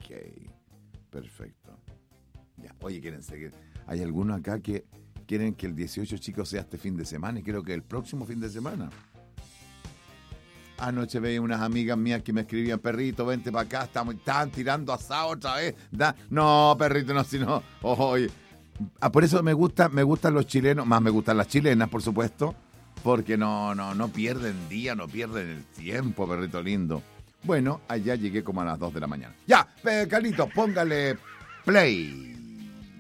perfecto. Ya. Oye, quieren seguir. Hay algunos acá que quieren que el 18, chicos, sea este fin de semana y creo que el próximo fin de semana. Anoche veía unas amigas mías que me escribían, perrito, vente para acá, están tirando asado otra vez. No, perrito, no, sino, oye. Por eso me gustan los chilenos, más me gustan las chilenas, por supuesto, porque no pierden día, no pierden el tiempo, perrito lindo. Bueno, allá llegué como a las 2 de la mañana. Ya, Carlitos, póngale play.